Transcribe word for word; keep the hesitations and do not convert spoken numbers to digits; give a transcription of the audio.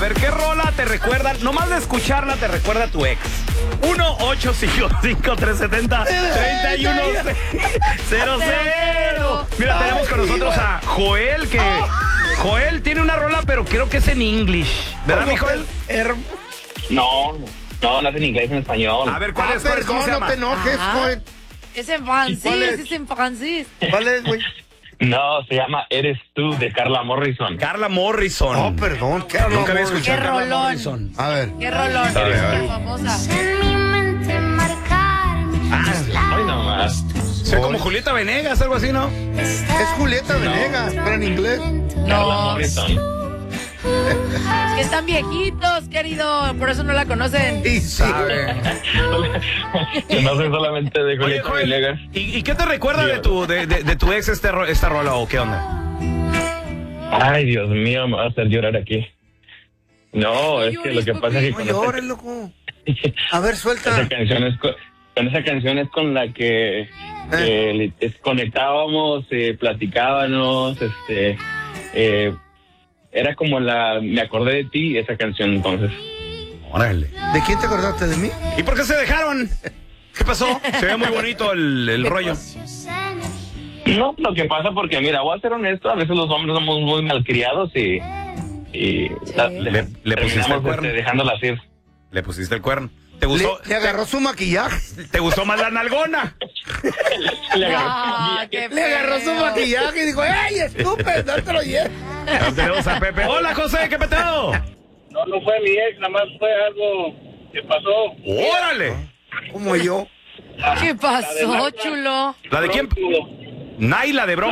ver, ¿qué rola te recuerda? Nomás de escucharla te recuerda a tu ex. uno ocho cinco cinco tres siete cero tres uno cero cero. Mira, tenemos con nosotros a Joel, que Joel tiene una rola, pero creo que es en English. ¿Verdad, mi Joel? No, no, no es en inglés, en español. A ver, ¿cuál Ah, es? ¿Cuál es? ¿Cómo se perdón, no llama? te enojes, Ajá. Joel. Es en francés, ¿Cuál es? es en francés. ¿Cuál es, güey? No, se llama Eres tú, de Carla Morrison. Carla Morrison. Oh, perdón. ¿Qué Nunca había hablamos? escuchado a Qué Carla rolón. Morrison. A ver. Qué rolón, A ver, es a ver. súper famosa. En mi mente marcar mis Ay, nomás. Sí, como Julieta Venegas, algo así, ¿no? Es Julieta Venegas, pero en inglés. Carla No, Morrison. es que están viejitos, querido, por eso no la conocen. Y sí. Que no soy solamente de Oye, Julieta Joel, Venegas. ¿y, y qué te recuerda de tu, de, de, de tu ex este, ro- esta rola o qué onda? Ay, Dios mío, me va a hacer llorar aquí. No, No es que lo llores, que pasa es que No con llores, loco. A ver, esa suelta. canción es con, con esa canción es con la que, que le- es- conectábamos, eh, platicábamos, este, eh, era como la, me acordé de ti, esa canción entonces. Órale. ¿De quién te acordaste de mí? ¿Y por qué se dejaron? ¿Qué pasó? Se ve muy bonito el, el rollo. No, lo que pasa porque, mira, voy a ser honesto, a veces los hombres somos muy malcriados y, y la- Le- le pusiste el terminamos, cuerno. este, dejándolas ir. Le pusiste el cuerno. ¿Te Le, gustó? le agarró su maquillaje. ¿Te gustó más la nalgona? Le agarró- Ah, qué Le agarró su feo. maquillaje y dijo, ¡ay, estúpido! No te lo lleves. Ya tenemos a Pepe. Hola, José, ¿qué peteo? No, no fue mi ex, nada más fue algo que pasó. ¡Órale! Como yo. ¿Qué pasó, chulo? ¿La de quién? Naila de Broma.